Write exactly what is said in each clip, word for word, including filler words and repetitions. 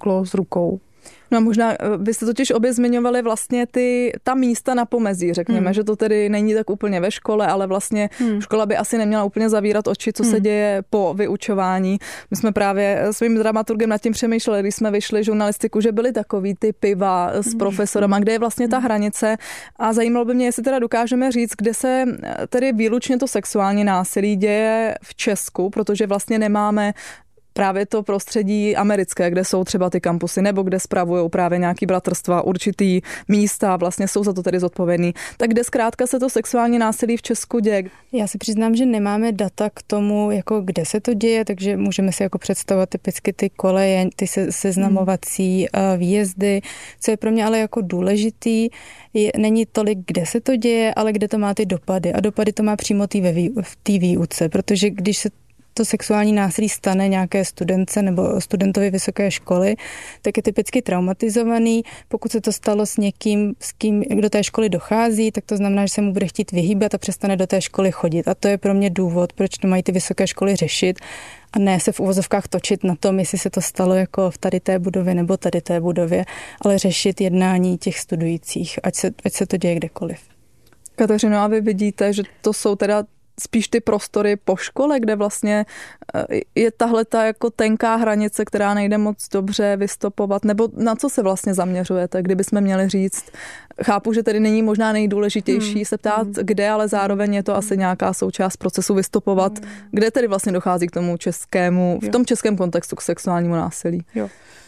semklo s rukou. No a možná, vy jste totiž obě zmiňovali vlastně ty, ta místa na pomezí, řekněme, hmm. že to tedy není tak úplně ve škole, ale vlastně hmm. škola by asi neměla úplně zavírat oči, co hmm. se děje po vyučování. My jsme právě s svým dramaturgem nad tím přemýšleli, když jsme vyšli žurnalistiku, že byly takový ty piva s profesorama, kde je vlastně ta hranice a zajímalo by mě, jestli teda dokážeme říct, kde se tedy výlučně to sexuální násilí děje v Česku, protože vlastně nemáme právě to prostředí americké, kde jsou třeba ty kampusy, nebo kde spravují právě nějaký bratrstva, určitý místa, vlastně jsou za to tedy zodpovědný. Tak kde zkrátka se to sexuální násilí v Česku děje? Já si přiznám, že nemáme data k tomu, jako kde se to děje, takže můžeme si jako představovat typicky ty koleje, ty se, seznamovací hmm. výjezdy. Co je pro mě ale jako důležitý, je, není tolik, kde se to děje, ale kde to má ty dopady. A dopady to má přímo tý ve vý, v té výuce, protože když se to sexuální násilí stane nějaké studence nebo studentovi vysoké školy, tak je typicky traumatizovaný. Pokud se to stalo s někým, s kým do té školy dochází, tak to znamená, že se mu bude chtít vyhýbat a přestane do té školy chodit. A to je pro mě důvod, proč to mají ty vysoké školy řešit a ne se v uvozovkách točit na tom, jestli se to stalo jako v tady té budově nebo tady té budově, ale řešit jednání těch studujících, ať se, ať se to děje kdekoliv. Kateřino, a vy vidíte, že to jsou teda spíš ty prostory po škole, kde vlastně je tahle ta jako tenká hranice, která nejde moc dobře vystopovat, nebo na co se vlastně zaměřujete, kdybychom měli říct? Chápu, že tedy není možná nejdůležitější hmm. se ptát, kde, ale zároveň je to asi nějaká součást procesu vystopovat, hmm. kde tedy vlastně dochází k tomu českému, v tom českém kontextu k sexuálnímu násilí. Jo.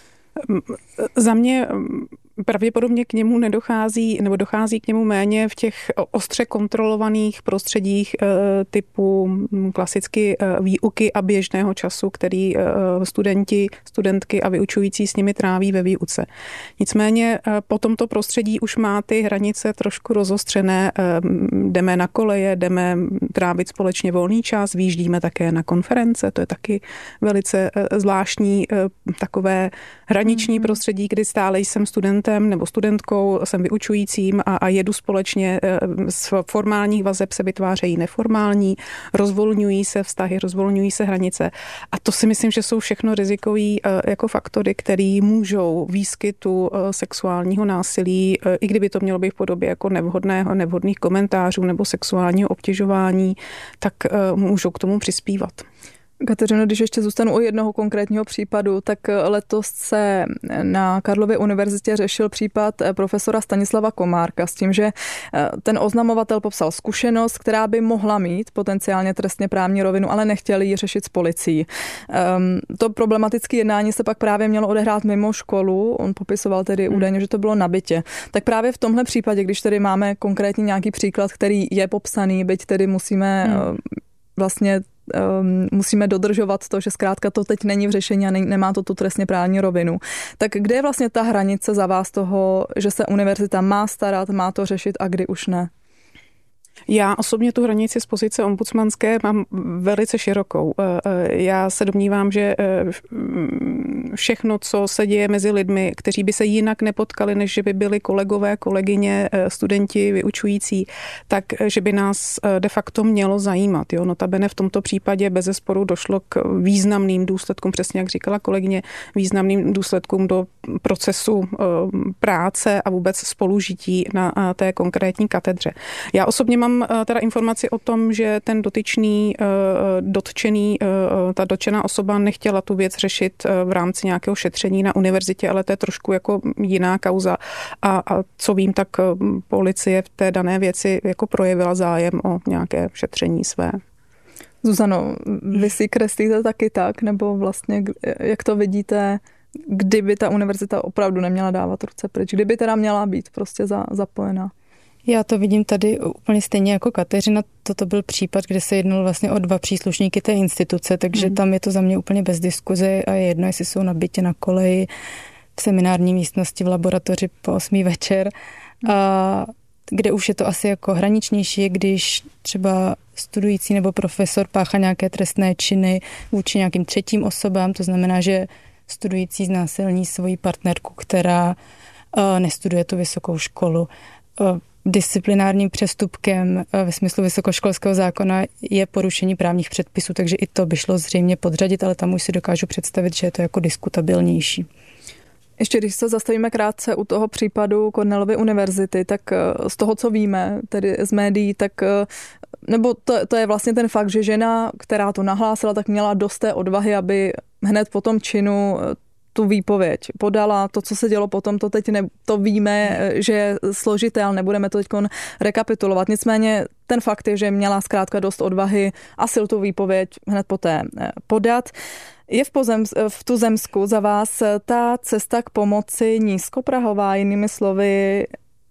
Za mě pravděpodobně k němu nedochází, nebo dochází k němu méně v těch ostře kontrolovaných prostředích typu klasicky výuky a běžného času, který studenti, studentky a vyučující s nimi tráví ve výuce. Nicméně po tomto prostředí už má ty hranice trošku rozostřené. Jdeme na koleje, jdeme trávit společně volný čas, výjíždíme také na konference, to je taky velice zvláštní takové hraniční prostředí, kdy stále jsem studentem nebo studentkou, jsem vyučujícím a, a jedu společně. Z formálních vazeb se vytvářejí neformální, rozvolňují se vztahy, rozvolňují se hranice. A to si myslím, že jsou všechno rizikový jako faktory, které můžou výskytu sexuálního násilí, i kdyby to mělo být v podobě jako nevhodného, nevhodných komentářů nebo sexuálního obtěžování, tak můžou k tomu přispívat. Kateřino, když ještě zůstanu u jednoho konkrétního případu, tak letos se na Karlově univerzitě řešil případ profesora Stanislava Komárka s tím, že ten oznamovatel popsal zkušenost, která by mohla mít potenciálně trestně právní rovinu, ale nechtěl ji řešit s policií. To problematické jednání se pak právě mělo odehrát mimo školu, on popisoval tedy hmm. údajně, že to bylo na bytě. Tak právě v tomhle případě, když tedy máme konkrétně nějaký příklad, který je popsaný, byť tedy musíme hmm. vlastně Um, musíme dodržovat to, že zkrátka to teď není v řešení a ne, nemá to tu trestně právní rovinu. Tak kde je vlastně ta hranice za vás toho, že se univerzita má starat, má to řešit a kdy už ne? Já osobně tu hranici z pozice ombudsmanské mám velice širokou. Já se domnívám, že všechno, co se děje mezi lidmi, kteří by se jinak nepotkali, než že by byli kolegové, kolegyně, studenti, vyučující, tak že by nás de facto mělo zajímat. Jo? Notabene v tomto případě bezesporu došlo k významným důsledkům, přesně jak říkala kolegyně, významným důsledkům do procesu práce a vůbec spolužití na té konkrétní katedře. Já osobně mám teda informaci o tom, že ten dotyčný, dotčený, ta dotčená osoba nechtěla tu věc řešit v rámci nějakého šetření na univerzitě, ale to je trošku jako jiná kauza. A, a co vím, tak policie v té dané věci jako projevila zájem o nějaké šetření své. Zuzano, vy si kreslíte taky tak, nebo vlastně jak to vidíte, kdyby ta univerzita opravdu neměla dávat ruce pryč, kdyby teda měla být prostě za, zapojená? Já to vidím tady úplně stejně jako Kateřina. Toto byl případ, kde se jednalo vlastně o dva příslušníky té instituce, takže mm. tam je to za mě úplně bez diskuze a je jedno, jestli jsou na bytě, na koleji, v seminární místnosti, v laboratoři po osmý večer. Mm. A kde už je to asi jako hraničnější, když třeba studující nebo profesor páchá nějaké trestné činy vůči nějakým třetím osobám, to znamená, že studující znásilní svoji partnerku, která uh, nestuduje tu vysokou školu. Uh, disciplinárním přestupkem ve smyslu vysokoškolského zákona je porušení právních předpisů, takže i to by šlo zřejmě podřadit, ale tam už si dokážu představit, že je to jako diskutabilnější. Ještě když se zastavíme krátce u toho případu Cornellovy univerzity, tak z toho, co víme, tedy z médií, tak nebo to, to je vlastně ten fakt, že žena, která to nahlásila, tak měla dost té odvahy, aby hned po tom činu tu výpověď podala. To, co se dělo potom, to teď ne, to víme, že je složité, ale nebudeme to teď rekapitulovat. Nicméně ten fakt je, že měla zkrátka dost odvahy a sil tu výpověď hned poté podat. Je v, pozem, v tuzemsku za vás ta cesta k pomoci nízkoprahová, jinými slovy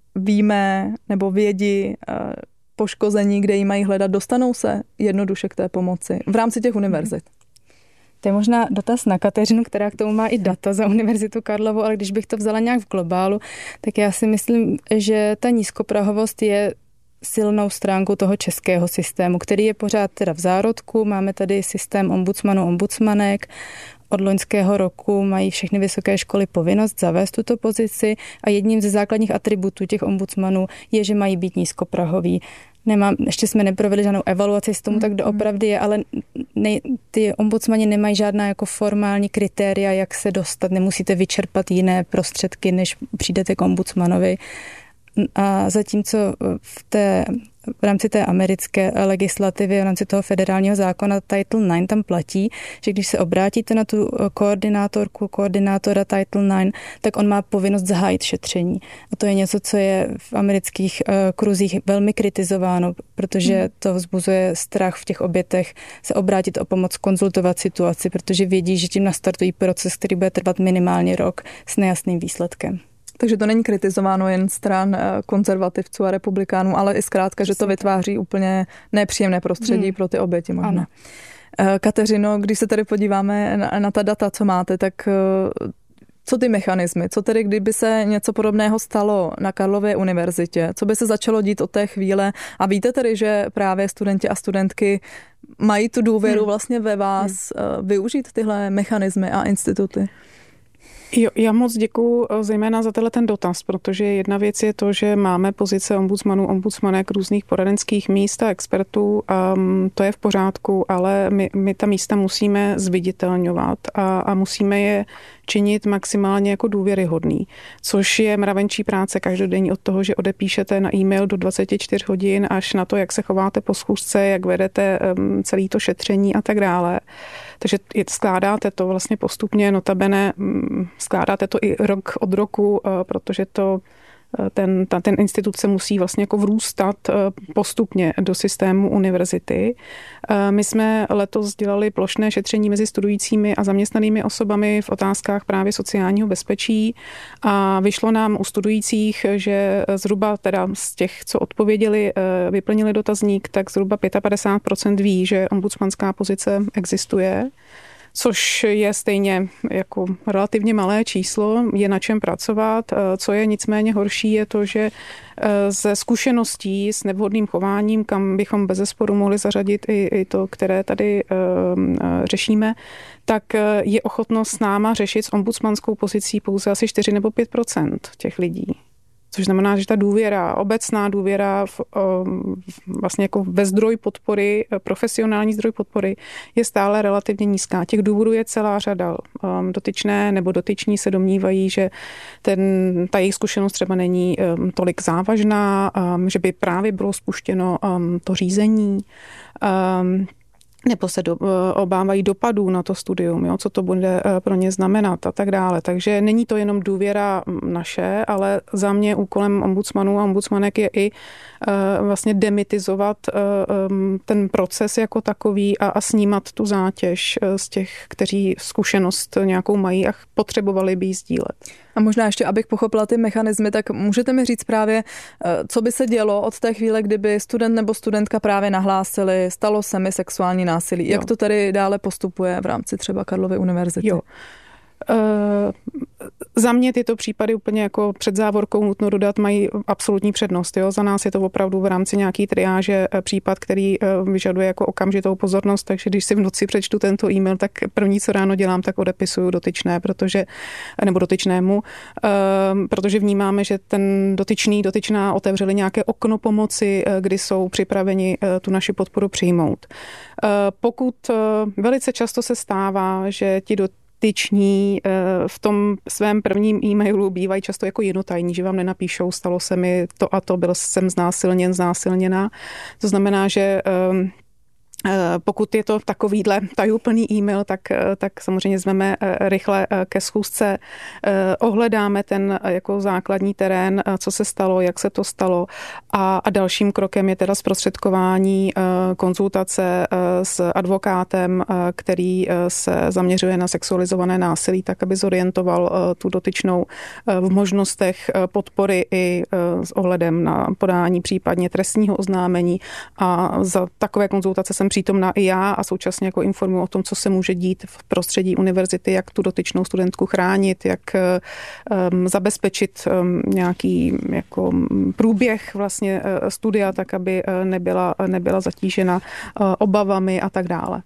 víme nebo vědí poškození, kde ji mají hledat, dostanou se jednoduše k té pomoci v rámci těch univerzit? To je možná dotaz na Kateřinu, která k tomu má i data za Univerzitu Karlovu, ale když bych to vzala nějak v globálu, tak já si myslím, že ta nízkoprahovost je silnou stránkou toho českého systému, který je pořád teda v zárodku. Máme tady systém ombudsmanů, ombudsmanek. Od loňského roku mají všechny vysoké školy povinnost zavést tuto pozici a jedním ze základních atributů těch ombudsmanů je, že mají být nízkoprahoví. Nemám, ještě jsme neprovedli žádnou evaluaci, s tomu tak doopravdy je, ale ne, ty ombudsmani nemají žádná jako formální kritéria, jak se dostat. Nemusíte vyčerpat jiné prostředky, než přijdete k ombudsmanovi. A zatímco v, té, v rámci té americké legislativy, v rámci toho federálního zákona Title nine tam platí, že když se obrátíte na tu koordinátorku, koordinátora Title nine, tak on má povinnost zahájit šetření. A to je něco, co je v amerických kruzích velmi kritizováno, protože to vzbuzuje strach v těch obětech se obrátit o pomoc, konzultovat situaci, protože vědí, že tím nastartují proces, který bude trvat minimálně rok s nejasným výsledkem. Takže to není kritizováno jen stran konzervativců a republikánů, ale i zkrátka, že to vytváří úplně nepříjemné prostředí hmm. pro ty oběti možná. Ano. Kateřino, když se tady podíváme na, na ta data, co máte, tak co ty mechanismy? Co tedy, kdyby se něco podobného stalo na Karlově univerzitě? Co by se začalo dít od té chvíle? A víte tedy, že právě studenti a studentky mají tu důvěru hmm. vlastně ve vás hmm. využít tyhle mechanismy a instituty? Jo, já moc děkuju zejména za tenhle ten dotaz, protože jedna věc je to, že máme pozice ombudsmanů, ombudsmanek, různých poradenských míst a expertů, a to je v pořádku, ale my, my ta místa musíme zviditelňovat a, a musíme je činit maximálně jako důvěryhodný, což je mravenčí práce každodenní od toho, že odepíšete na e-mail do dvacet čtyři hodin až na to, jak se chováte po schůzce, jak vedete um, celé to šetření a tak dále. Takže skládáte to vlastně postupně, notabene um, skládáte to i rok od roku, uh, protože to Ten, ta, ten institut se musí vlastně jako vrůstat postupně do systému univerzity. My jsme letos dělali plošné šetření mezi studujícími a zaměstnanými osobami v otázkách právě sociálního bezpečí a vyšlo nám u studujících, že zhruba teda z těch, co odpověděli, vyplnili dotazník, tak zhruba padesát pět procent ví, že ombudsmanská pozice existuje, což je stejně jako relativně malé číslo, je na čem pracovat. Co je nicméně horší, je to, že ze zkušeností s nevhodným chováním, kam bychom bezesporu mohli zařadit i, i to, které tady um, řešíme, tak je ochotnost s náma řešit s ombudsmanskou pozicí pouze asi čtyři nebo pět procent těch lidí. Což znamená, že ta důvěra, obecná důvěra v, vlastně jako ve zdroj podpory, profesionální zdroj podpory je stále relativně nízká. Těch důvodů je celá řada. Dotyčné nebo dotyční se domnívají, že ten, ta jejich zkušenost třeba není tolik závažná, že by právě bylo spuštěno to řízení, nebo se do, obávají dopadů na to studium, jo, co to bude pro ně znamenat a tak dále. Takže není to jenom důvěra naše, ale za mě úkolem ombudsmanů a ombudsmanek je i uh, vlastně demitizovat uh, um, ten proces jako takový a, a snímat tu zátěž z těch, kteří zkušenost nějakou mají a potřebovali by ji sdílet. A možná ještě, abych pochopila ty mechanismy, tak můžete mi říct právě, co by se dělo od té chvíle, kdyby student nebo studentka právě nahlásili, stalo se mi sexuální násilí. Jak jo. to tady dále postupuje v rámci třeba Karlovy univerzity? Jo. Uh, za mě tyto případy úplně jako před závorkou nutno dodat mají absolutní přednost. Jo? Za nás je to opravdu v rámci nějaký triáže případ, který uh, vyžaduje jako okamžitou pozornost, takže když si v noci přečtu tento e-mail, tak první, co ráno dělám, tak odepisuju dotyčné, protože, nebo dotyčnému, uh, protože vnímáme, že ten dotyčný, dotyčná otevřeli nějaké okno pomoci, uh, kdy jsou připraveni uh, tu naši podporu přijmout. Uh, pokud uh, velice často se stává, že ti do styční v tom svém prvním e-mailu bývají často jako jinotajní, že vám nenapíšou, stalo se mi to a to, byl jsem znásilněn, znásilněná. To znamená, že pokud je to takovýhle tajuplný e-mail, tak, tak samozřejmě zveme rychle ke schůzce, ohledáme ten jako základní terén, co se stalo, jak se to stalo a, a dalším krokem je teda zprostředkování konzultace s advokátem, který se zaměřuje na sexualizované násilí, tak aby zorientoval tu dotyčnou v možnostech podpory i s ohledem na podání případně trestního oznámení a za takové konzultace jsem přítomná i já a současně jako informuji o tom, co se může dít v prostředí univerzity, jak tu dotyčnou studentku chránit, jak um, zabezpečit um, nějaký jako průběh vlastně uh, studia, tak aby uh, nebyla, nebyla zatížena uh, obavami a tak dále.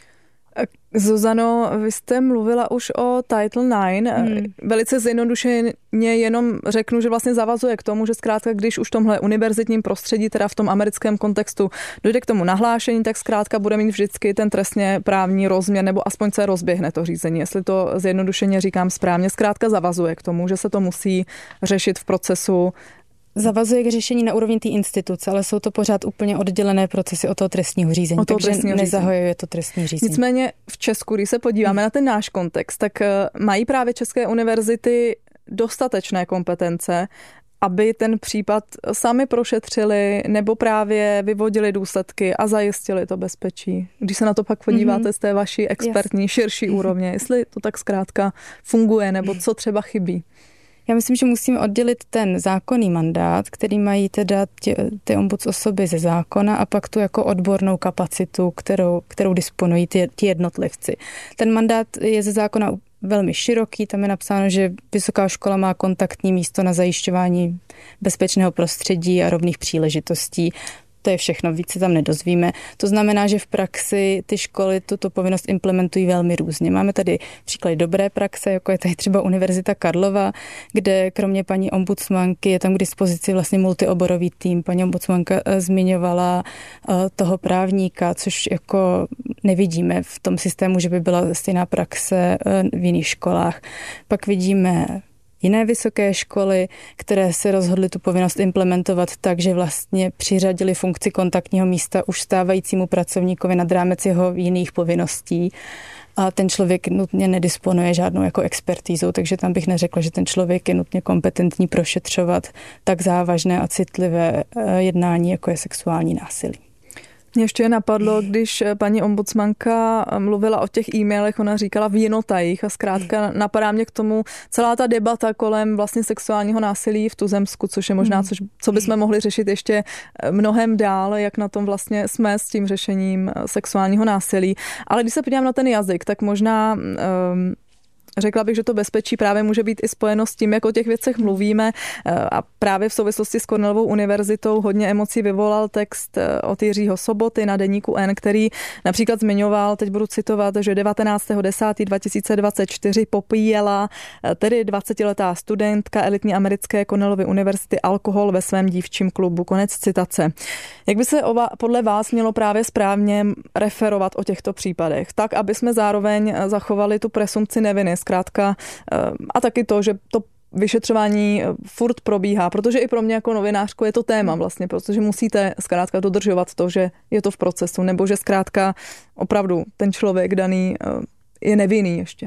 Zuzano, vy jste mluvila už o Title nine. Hmm. Velice zjednodušeně jenom řeknu, že vlastně zavazuje k tomu, že zkrátka, když už v tomhle univerzitním prostředí, teda v tom americkém kontextu, dojde k tomu nahlášení, tak zkrátka bude mít vždycky ten trestně právní rozměr, nebo aspoň se rozběhne to řízení. Jestli to zjednodušeně říkám správně, zkrátka zavazuje k tomu, že se to musí řešit v procesu. Zavazuje k řešení na úrovni té instituce, ale jsou to pořád úplně oddělené procesy od toho trestního řízení, od toho takže trestního nezahajuje to trestní řízení. Nicméně v Česku, když se podíváme hmm. na ten náš kontext, tak mají právě české univerzity dostatečné kompetence, aby ten případ sami prošetřili nebo právě vyvodili důsledky a zajistili to bezpečí. Když se na to pak podíváte mm-hmm. z té vaší expertní, yes. širší úrovně, jestli to tak zkrátka funguje nebo co třeba chybí. Já myslím, že musíme oddělit ten zákonný mandát, který mají teda tě, ty ombuds osoby ze zákona a pak tu jako odbornou kapacitu, kterou, kterou disponují ty, ty jednotlivci. Ten mandát je ze zákona velmi široký, tam je napsáno, že vysoká škola má kontaktní místo na zajišťování bezpečného prostředí a rovných příležitostí. To je všechno, víc se tam nedozvíme. To znamená, že v praxi ty školy tuto povinnost implementují velmi různě. Máme tady příklady dobré praxe, jako je tady třeba Univerzita Karlova, kde kromě paní ombudsmanky je tam k dispozici vlastně multioborový tým. Paní ombudsmanka zmiňovala toho právníka, což jako nevidíme v tom systému, že by byla stejná praxe v jiných školách. Pak vidíme jiné vysoké školy, které se rozhodly tu povinnost implementovat tak, že vlastně přiřadili funkci kontaktního místa už stávajícímu pracovníkovi nad rámec jeho jiných povinností. A ten člověk nutně nedisponuje žádnou jako expertízou, takže tam bych neřekla, že ten člověk je nutně kompetentní prošetřovat tak závažné a citlivé jednání, jako je sexuální násilí. Mě ještě napadlo, když paní ombudsmanka mluvila o těch e-mailech, ona říkala v jinotajích a zkrátka napadá mě k tomu celá ta debata kolem vlastně sexuálního násilí v tuzemsku, což je možná, což, co bychom mohli řešit ještě mnohem dál, jak na tom vlastně jsme s tím řešením sexuálního násilí. Ale když se podívám na ten jazyk, tak možná um, řekla bych, že to bezpečí právě může být i spojeno s tím, jak o těch věcech mluvíme a právě v souvislosti s Cornellovou univerzitou hodně emocí vyvolal text od Jiřího Soboty na deníku N, který například zmiňoval, teď budu citovat, že devatenáctého desátého dva tisíce dvacet čtyři popíjela tedy dvacetiletá studentka elitní americké Cornellovy univerzity alkohol ve svém dívčím klubu. Konec citace. Jak by se podle vás mělo právě správně referovat o těchto případech, tak aby jsme zároveň zachovali tu presumpci neviny, zkrátka, a taky to, že to vyšetřování furt probíhá, protože i pro mě jako novinářku je to téma vlastně, protože musíte zkrátka dodržovat to, že je to v procesu, nebo že zkrátka opravdu ten člověk daný je nevinný ještě.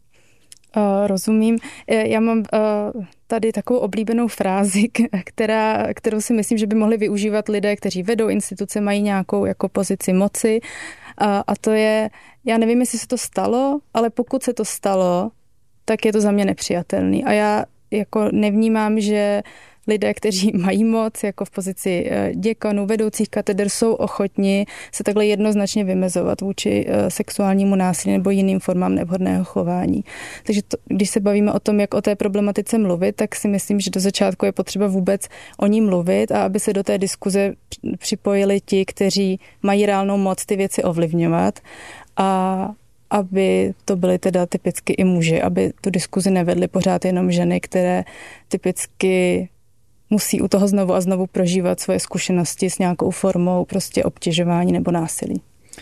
Uh, rozumím. Já mám uh, tady takovou oblíbenou frázi, která, kterou si myslím, že by mohli využívat lidé, kteří vedou instituce, mají nějakou jako pozici moci. Uh, a to je, já nevím, jestli se to stalo, ale pokud se to stalo, tak je to za mě nepřijatelný. A já jako nevnímám, že lidé, kteří mají moc, jako v pozici děkanů, vedoucích kateder, jsou ochotni se takhle jednoznačně vymezovat vůči sexuálnímu násilí nebo jiným formám nevhodného chování. Takže to, když se bavíme o tom, jak o té problematice mluvit, tak si myslím, že do začátku je potřeba vůbec o ní mluvit a aby se do té diskuze připojili ti, kteří mají reálnou moc ty věci ovlivňovat a aby to byly teda typicky i muži, aby tu diskuzi nevedly pořád jenom ženy, které typicky musí u toho znovu a znovu prožívat svoje zkušenosti s nějakou formou prostě obtěžování nebo násilí.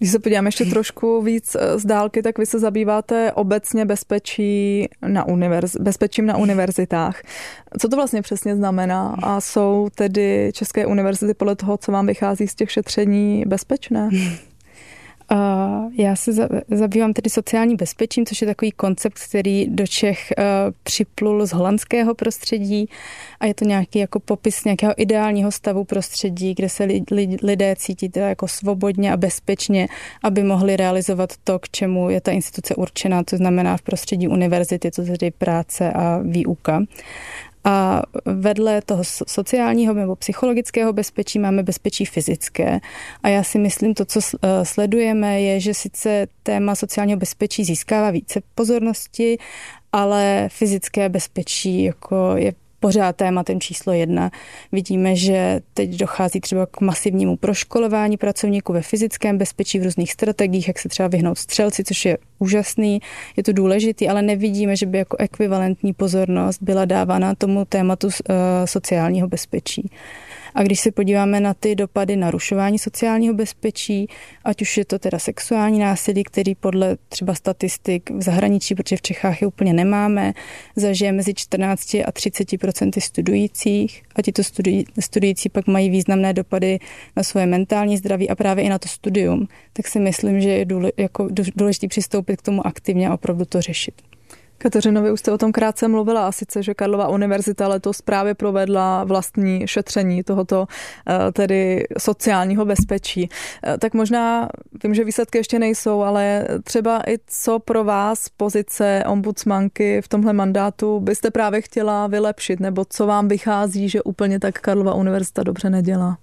Když se podíváme ještě trošku víc z dálky, tak vy se zabýváte obecně bezpečí na univerz, bezpečím na univerzitách. Co to vlastně přesně znamená? A jsou tedy české univerzity podle toho, co vám vychází z těch šetření, bezpečné? Uh, já se za, zabývám tedy sociální bezpečím, což je takový koncept, který do Čech uh, připlul z holandského prostředí a je to nějaký jako popis nějakého ideálního stavu prostředí, kde se li, li, lidé cítí teda jako svobodně a bezpečně, aby mohli realizovat to, k čemu je ta instituce určená, to znamená v prostředí univerzity, to tedy práce a výuka. A vedle toho sociálního nebo psychologického bezpečí máme bezpečí fyzické. A já si myslím, to, co sledujeme, je, že sice téma sociálního bezpečí získává více pozornosti, ale fyzické bezpečí jako je pořád tématem číslo jedna. Vidíme, že teď dochází třeba k masivnímu proškolování pracovníků ve fyzickém bezpečí v různých strategiích, jak se třeba vyhnout střelci, což je úžasný, je to důležitý, ale nevidíme, že by jako ekvivalentní pozornost byla dávána tomu tématu sociálního bezpečí. A když se podíváme na ty dopady narušování sociálního bezpečí, ať už je to teda sexuální násilí, který podle třeba statistik v zahraničí, protože v Čechách je úplně nemáme, zažije mezi čtrnáct a třicet procent studujících a tito studující pak mají významné dopady na svoje mentální zdraví a právě i na to studium, tak si myslím, že je důležité přistoupit k tomu aktivně a opravdu to řešit. Kateřino, vy už jste o tom krátce mluvila, a sice, že Karlova univerzita letos právě provedla vlastní šetření tohoto tedy sociálního bezpečí. Tak možná, vím, že výsledky ještě nejsou, ale třeba i co pro vás pozice ombudsmanky v tomhle mandátu byste právě chtěla vylepšit, nebo co vám vychází, že úplně tak Karlova univerzita dobře nedělá?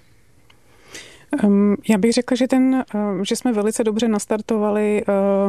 Já bych řekla, že, ten, že jsme velice dobře nastartovali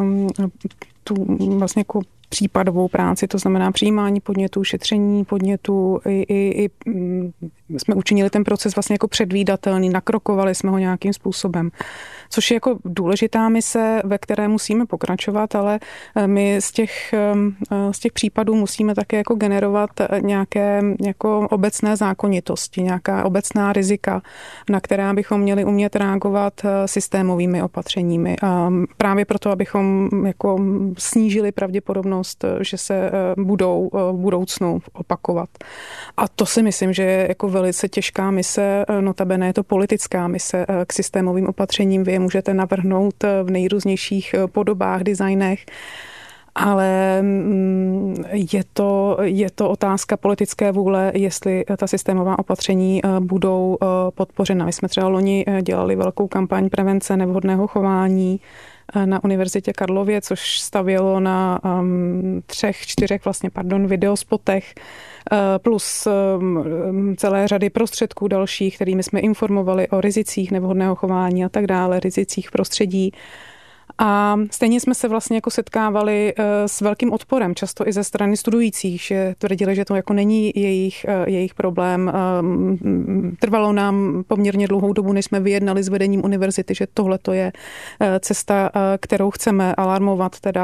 tu vlastně jako případovou práci, to znamená přijímání podnětů, šetření podnětů, i, i, i jsme učinili ten proces vlastně jako předvídatelný, nakrokovali jsme ho nějakým způsobem, což je jako důležitá mise, ve které musíme pokračovat, ale my z těch, z těch případů musíme také jako generovat nějaké jako obecné zákonitosti, nějaká obecná rizika, na která bychom měli umět reagovat systémovými opatřeními. A právě proto, abychom jako snížili pravděpodobnost, že se budou v budoucnu opakovat. A to si myslím, že je jako velice těžká mise, notabene je to politická mise k systémovým opatřením. Vy je můžete navrhnout v nejrůznějších podobách, designech, ale je to, je to otázka politické vůle, jestli ta systémová opatření budou podpořena. My jsme třeba loni dělali velkou kampaň prevence nevhodného chování na Univerzitě Karlově, což stavělo na um, třech, čtyřech vlastně, pardon, videospotech uh, plus um, celé řady prostředků dalších, kterými jsme informovali o rizicích nevhodného chování a tak dále, rizicích prostředí. A stejně jsme se vlastně jako setkávali s velkým odporem, často i ze strany studujících, že tvrdili, že to jako není jejich, jejich problém. Trvalo nám poměrně dlouhou dobu, než jsme vyjednali s vedením univerzity, že tohle to je cesta, kterou chceme alarmovat teda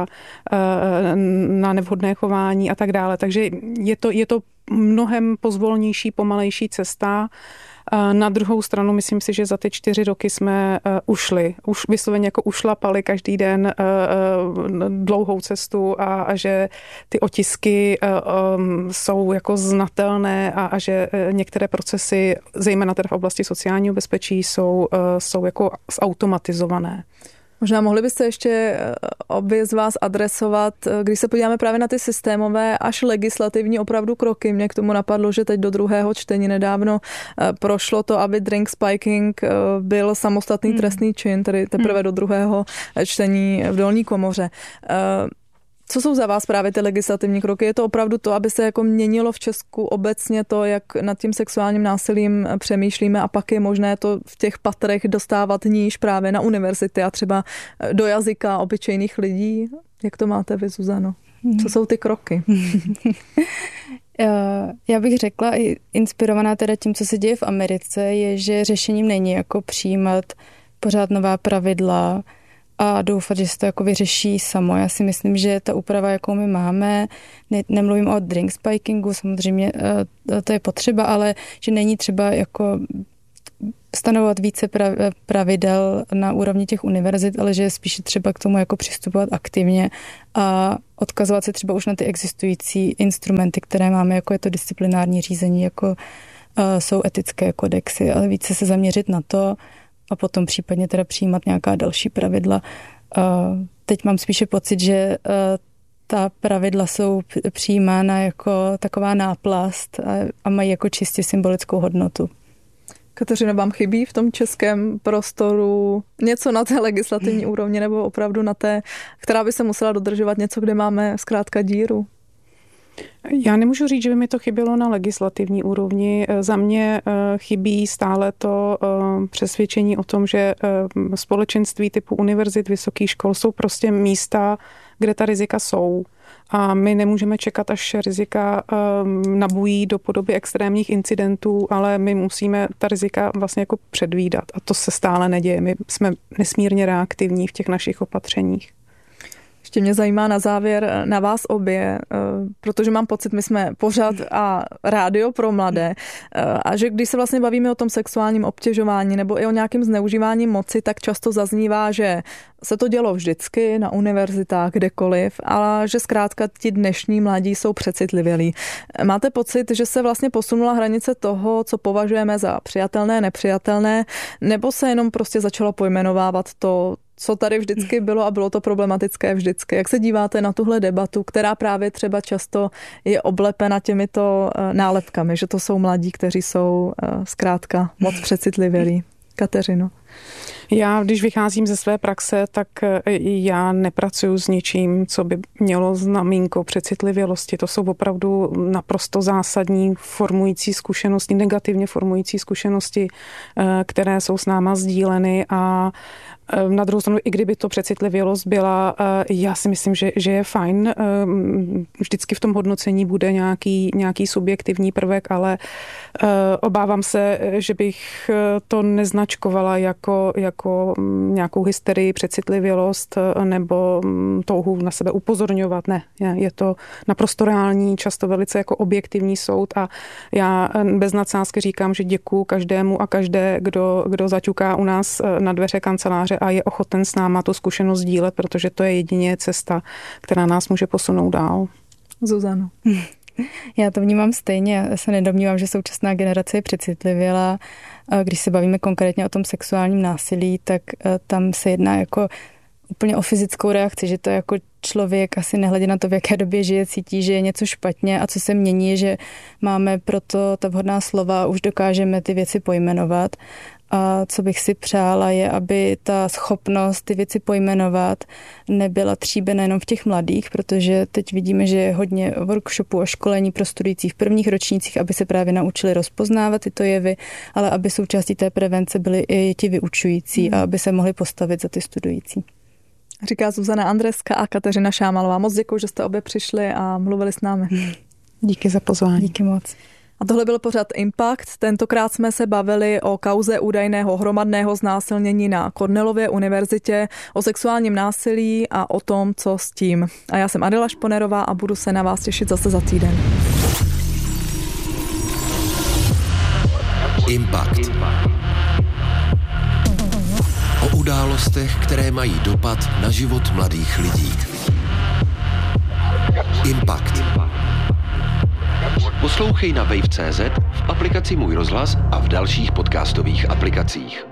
na nevhodné chování a tak dále. Takže je to, je to mnohem pozvolnější, pomalejší cesta. Na druhou stranu myslím si, že za ty čtyři roky jsme uh, ušli, už vysloveně jako ušlapali každý den uh, uh, dlouhou cestu a, a že ty otisky uh, um, jsou jako znatelné a, a že uh, některé procesy, zejména teda v oblasti sociálního bezpečí, jsou, uh, jsou jako zautomatizované. Možná mohli byste ještě obě z vás adresovat, když se podíváme právě na ty systémové až legislativní opravdu kroky. Mně k tomu napadlo, že teď do druhého čtení nedávno prošlo to, aby drink spiking byl samostatný hmm. trestný čin, tedy teprve hmm. do druhého čtení v dolní komoře. Co jsou za vás právě ty legislativní kroky? Je to opravdu to, aby se jako měnilo v Česku obecně to, jak nad tím sexuálním násilím přemýšlíme a pak je možné to v těch patrech dostávat níž právě na univerzity a třeba do jazyka obyčejných lidí? Jak to máte vy, Zuzano? Co jsou ty kroky? Já bych řekla, inspirovaná teda tím, co se děje v Americe, je, že řešením není jako přijímat pořád nová pravidla a doufat, že se to jako vyřeší samo. Já si myslím, že ta úprava, jakou my máme, ne, nemluvím o drink spikingu, samozřejmě to je potřeba, ale že není třeba jako stanovovat více pravidel na úrovni těch univerzit, ale že je spíše třeba k tomu jako přistupovat aktivně a odkazovat se třeba už na ty existující instrumenty, které máme, jako je to disciplinární řízení, jako uh, jsou etické kodexy, ale více se zaměřit na to a potom případně teda přijímat nějaká další pravidla. Uh, teď mám spíše pocit, že uh, ta pravidla jsou přijímána jako taková náplast a, a mají jako čistě symbolickou hodnotu. Kateřino, vám chybí v tom českém prostoru něco na té legislativní úrovni nebo opravdu na té, která by se musela dodržovat, něco, kde máme zkrátka díru? Já nemůžu říct, že by mi to chybělo na legislativní úrovni. Za mě chybí stále to přesvědčení o tom, že společenství typu univerzit, vysokých škol jsou prostě místa, kde ta rizika jsou. A my nemůžeme čekat, až rizika um, nabují do podoby extrémních incidentů, ale my musíme ta rizika vlastně jako předvídat. A to se stále neděje. My jsme nesmírně reaktivní v těch našich opatřeních. Ještě mě zajímá na závěr na vás obě, protože mám pocit, my jsme pořad a rádio pro mladé a že když se vlastně bavíme o tom sexuálním obtěžování nebo i o nějakém zneužívání moci, tak často zaznívá, že se to dělo vždycky na univerzitách, kdekoliv, ale že zkrátka ti dnešní mladí jsou přecitlivělí. Máte pocit, že se vlastně posunula hranice toho, co považujeme za přijatelné, nepřijatelné, nebo se jenom prostě začalo pojmenovávat to, co tady vždycky bylo a bylo to problematické vždycky. Jak se díváte na tuhle debatu, která právě třeba často je oblepena těmito nálepkami, že to jsou mladí, kteří jsou zkrátka moc přecitlivělí? Kateřino. Já, když vycházím ze své praxe, tak já nepracuju s ničím, co by mělo znamínko přecitlivělosti. To jsou opravdu naprosto zásadní formující zkušenosti, negativně formující zkušenosti, které jsou s náma sdíleny a na druhou stranu, i kdyby to přecitlivělost byla, já si myslím, že, že je fajn. Vždycky v tom hodnocení bude nějaký, nějaký subjektivní prvek, ale obávám se, že bych to neznačkovala jako, jako nějakou hysterii, přecitlivělost nebo touhu na sebe upozorňovat. Ne, je to naprosto reální, často velice jako objektivní soud a já bez nadsázky říkám, že děkuju každému a každé, kdo, kdo zaťuká u nás na dveře kanceláře a je ochoten s náma tu zkušenost dílet, protože to je jedině cesta, která nás může posunout dál. Zuzano. Já to vnímám stejně. Já se nedomnívám, že současná generace je přecitlivěla. Když se bavíme konkrétně o tom sexuálním násilí, tak tam se jedná jako úplně o fyzickou reakci, že to jako člověk asi nehledě na to, v jaké době žije, cítí, že je něco špatně a co se mění, že máme proto ta vhodná slova, už dokážeme ty věci pojmenovat. A co bych si přála je, aby ta schopnost ty věci pojmenovat nebyla tříbena jenom v těch mladých, protože teď vidíme, že je hodně workshopů a školení pro studující v prvních ročnících, aby se právě naučili rozpoznávat tyto jevy, ale aby součástí té prevence byli i ti vyučující a aby se mohli postavit za ty studující. Říká Zuzana Andreska a Kateřina Šámalová. Moc děkuji, že jste obě přišli a mluvili s námi. Díky za pozvání. Díky moc. A tohle byl pořad Impact. Tentokrát jsme se bavili o kauze údajného hromadného znásilnění na Cornellově univerzitě, o sexuálním násilí a o tom, co s tím. A já jsem Adela Šponerová a budu se na vás těšit zase za týden. Impact. O událostech, které mají dopad na život mladých lidí. Impact. Poslouchej na wave tečka cé zet, v aplikaci Můj rozhlas a v dalších podcastových aplikacích.